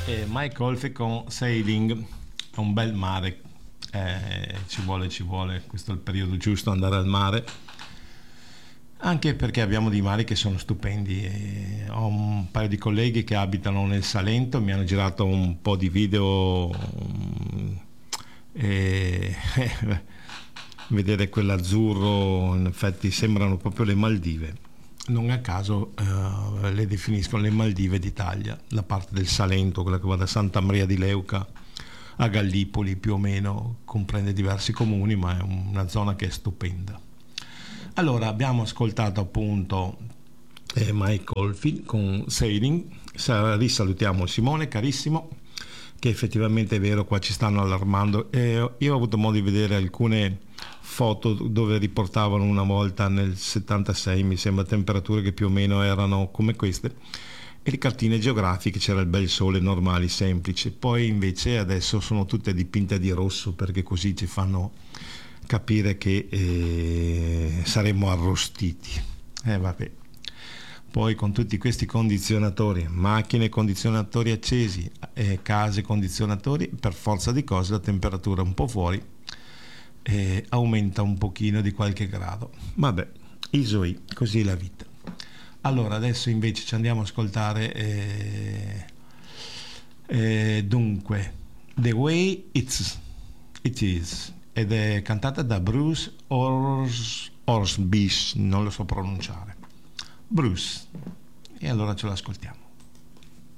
Mike Oldfield con Sailing, è un bel mare, ci vuole, questo è il periodo giusto andare al mare, anche perché abbiamo dei mari che sono stupendi. Ho un paio di colleghi che abitano nel Salento, mi hanno girato un po' di video e vedere quell'azzurro, in effetti sembrano proprio le Maldive. Non a caso le definiscono le Maldive d'Italia, la parte del Salento, quella che va da Santa Maria di Leuca a Gallipoli, più o meno, comprende diversi comuni, ma è una zona che è stupenda. Allora, abbiamo ascoltato appunto Mike Oldfield con Sailing. Risalutiamo Simone, carissimo, che effettivamente è vero, qua ci stanno allarmando. Io ho avuto modo di vedere alcune foto dove riportavano una volta nel 76, mi sembra, temperature che più o meno erano come queste, e le cartine geografiche c'era il bel sole, normali, semplice. Poi invece adesso sono tutte dipinte di rosso, perché così ci fanno capire che saremmo arrostiti. Vabbè. Poi con tutti questi condizionatori, macchine, condizionatori accesi, case, condizionatori, per forza di cose la temperatura un po' fuori aumenta un pochino di qualche grado. Vabbè, isoi, così è la vita. Allora adesso invece ci andiamo a ascoltare dunque The Way It Is, ed è cantata da Bruce Orsbish, non lo so pronunciare, Bruce, e allora ce l'ascoltiamo.